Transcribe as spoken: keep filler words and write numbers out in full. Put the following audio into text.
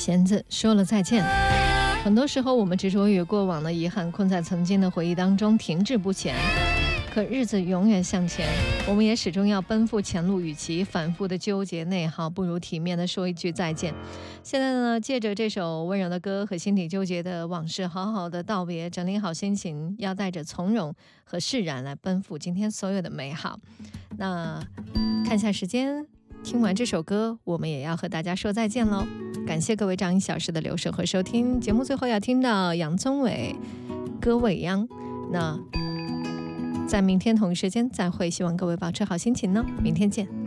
弦子说了再见。很多时候我们执着于过往的遗憾，困在曾经的回忆当中停滞不前，可日子永远向前，我们也始终要奔赴前路，与其反复的纠结内耗，不如体面的说一句再见。现在呢，借着这首温柔的歌和心底纠结的往事，好好的道别，整理好心情，要带着从容和释然来奔赴今天所有的美好。那看下时间，听完这首歌，我们也要和大家说再见喽。感谢各位这样一小时的留守和收听，节目最后要听到杨宗纬歌未央。那在明天同一时间再会，希望各位保持好心情呢，明天见。